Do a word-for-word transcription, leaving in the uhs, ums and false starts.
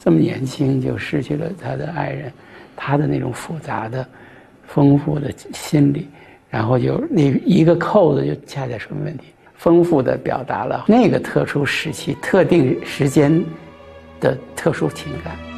这么年轻就失去了他的爱人，他的那种复杂的、丰富的心理，然后就那一个扣子就恰恰说明问题，丰富地表达了那个特殊时期、特定时间的特殊情感。